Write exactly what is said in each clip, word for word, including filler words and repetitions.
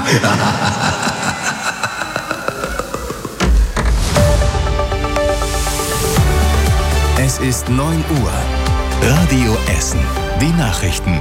Es ist neun Uhr. Radio Essen. Die Nachrichten.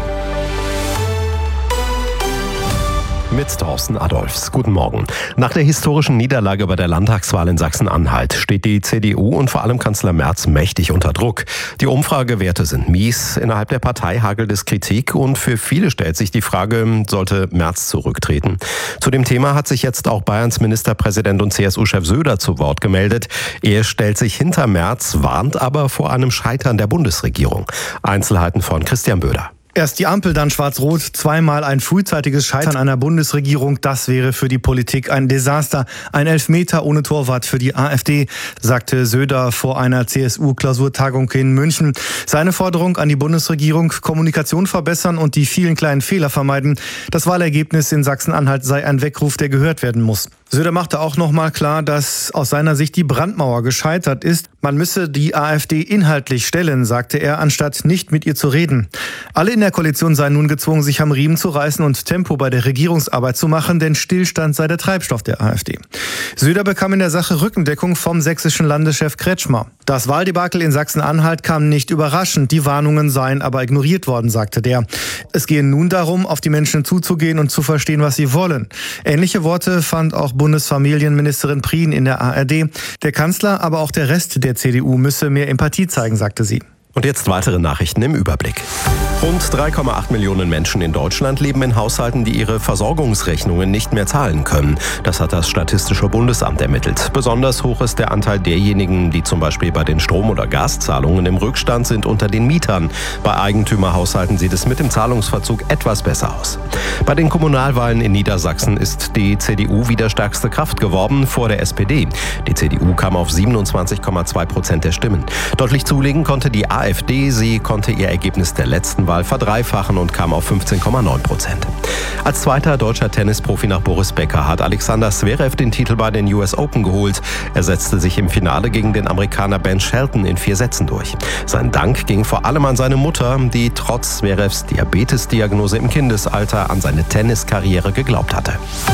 Mit Thorsten Adolfs. Guten Morgen. Nach der historischen Niederlage bei der Landtagswahl in Sachsen-Anhalt steht die C D U und vor allem Kanzler Merz mächtig unter Druck. Die Umfragewerte sind mies. Innerhalb der Partei hagelt es Kritik und für viele stellt sich die Frage, sollte Merz zurücktreten? Zu dem Thema hat sich jetzt auch Bayerns Ministerpräsident und C S U-Chef Söder zu Wort gemeldet. Er stellt sich hinter Merz, warnt aber vor einem Scheitern der Bundesregierung. Einzelheiten von Christian Böder. Erst die Ampel, dann Schwarz-Rot, zweimal ein frühzeitiges Scheitern einer Bundesregierung. Das wäre für die Politik ein Desaster. Ein Elfmeter ohne Torwart für die AfD, sagte Söder vor einer C S U-Klausurtagung in München. Seine Forderung an die Bundesregierung: Kommunikation verbessern und die vielen kleinen Fehler vermeiden. Das Wahlergebnis in Sachsen-Anhalt sei ein Weckruf, der gehört werden muss. Söder machte auch noch mal klar, dass aus seiner Sicht die Brandmauer gescheitert ist. Man müsse die AfD inhaltlich stellen, sagte er, anstatt nicht mit ihr zu reden. Alle in der Koalition seien nun gezwungen, sich am Riemen zu reißen und Tempo bei der Regierungsarbeit zu machen, denn Stillstand sei der Treibstoff der AfD. Söder bekam in der Sache Rückendeckung vom sächsischen Landeschef Kretschmer. Das Wahldebakel in Sachsen-Anhalt kam nicht überraschend, die Warnungen seien aber ignoriert worden, sagte der. Es gehe nun darum, auf die Menschen zuzugehen und zu verstehen, was sie wollen. Ähnliche Worte fand auch Bundesfamilienministerin Prien in der A R D. Der Kanzler, aber auch der Rest der C D U müsse mehr Empathie zeigen, sagte sie. Und jetzt weitere Nachrichten im Überblick. Rund drei Komma acht Millionen Menschen in Deutschland leben in Haushalten, die ihre Versorgungsrechnungen nicht mehr zahlen können. Das hat das Statistische Bundesamt ermittelt. Besonders hoch ist der Anteil derjenigen, die zum Beispiel bei den Strom- oder Gaszahlungen im Rückstand sind, unter den Mietern. Bei Eigentümerhaushalten sieht es mit dem Zahlungsverzug etwas besser aus. Bei den Kommunalwahlen in Niedersachsen ist die C D U wieder stärkste Kraft geworden vor der S P D. Die C D U kam auf siebenundzwanzig Komma zwei Prozent der Stimmen. Deutlich zulegen konnte die AfD. Sie konnte ihr Ergebnis der letzten Wahl verdreifachen und kam auf fünfzehn Komma neun Prozent. Als zweiter deutscher Tennisprofi nach Boris Becker hat Alexander Zverev den Titel bei den U S Open geholt. Er setzte sich im Finale gegen den Amerikaner Ben Shelton in vier Sätzen durch. Sein Dank ging vor allem an seine Mutter, die trotz Zverevs Diabetesdiagnose im Kindesalter an seine Tenniskarriere geglaubt hatte.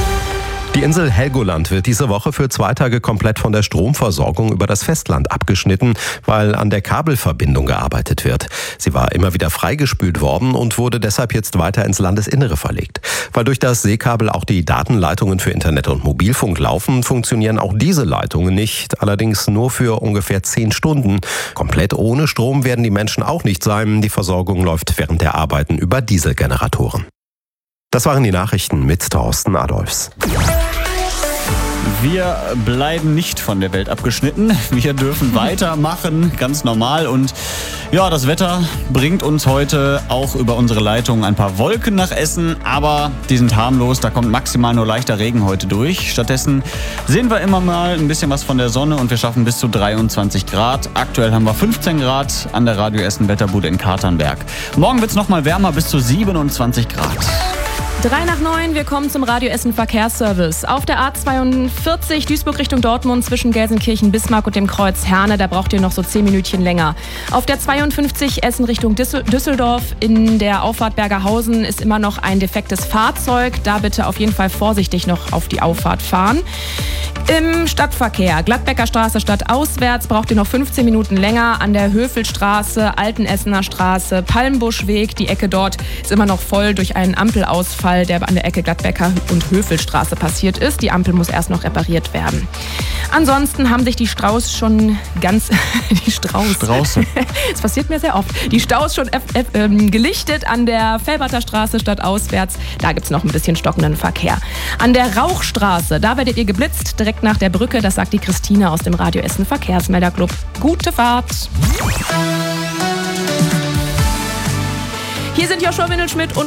Die Insel Helgoland wird diese Woche für zwei Tage komplett von der Stromversorgung über das Festland abgeschnitten, weil an der Kabelverbindung gearbeitet wird. Sie war immer wieder freigespült worden und wurde deshalb jetzt weiter ins Landesinnere verlegt. Weil durch das Seekabel auch die Datenleitungen für Internet und Mobilfunk laufen, funktionieren auch diese Leitungen nicht, allerdings nur für ungefähr zehn Stunden. Komplett ohne Strom werden die Menschen auch nicht sein. Die Versorgung läuft während der Arbeiten über Dieselgeneratoren. Das waren die Nachrichten mit Thorsten Adolfs. Wir bleiben nicht von der Welt abgeschnitten. Wir dürfen weitermachen, ganz normal. Und ja, das Wetter bringt uns heute auch über unsere Leitung ein paar Wolken nach Essen. Aber die sind harmlos, da kommt maximal nur leichter Regen heute durch. Stattdessen sehen wir immer mal ein bisschen was von der Sonne und wir schaffen bis zu dreiundzwanzig Grad. Aktuell haben wir fünfzehn Grad an der Radio Essen Wetterbude in Katernberg. Morgen wird es noch mal wärmer, bis zu siebenundzwanzig Grad. Drei nach neun, wir kommen zum Radio Essen Verkehrsservice. Auf der A zweiundvierzig Duisburg Richtung Dortmund zwischen Gelsenkirchen, Bismarck und dem Kreuz Herne, da braucht ihr noch so zehn Minütchen länger. Auf der zweiundfünfzig Essen Richtung Düsseldorf in der Auffahrt Bergerhausen ist immer noch ein defektes Fahrzeug. Da bitte auf jeden Fall vorsichtig noch auf die Auffahrt fahren. Im Stadtverkehr, Gladbecker Straße stadtauswärts, braucht ihr noch fünfzehn Minuten länger. An der Höfelstraße, Altenessener Straße, Palmbuschweg, die Ecke dort ist immer noch voll durch einen Ampelausfall, der an der Ecke Gladbecker und Höfelstraße passiert ist. Die Ampel muss erst noch repariert werden. Ansonsten haben sich die Staus schon ganz... die Strauß. Strauße. Das passiert mir sehr oft. Die Staus schon f- f- ähm, gelichtet an der Felberter Straße stadtauswärts. Da gibt es noch ein bisschen stockenden Verkehr. An der Rauchstraße, da werdet ihr geblitzt, direkt nach der Brücke. Das sagt die Christine aus dem Radio Essen Verkehrsmelderclub. Gute Fahrt! Hier sind Joshua Windelschmidt und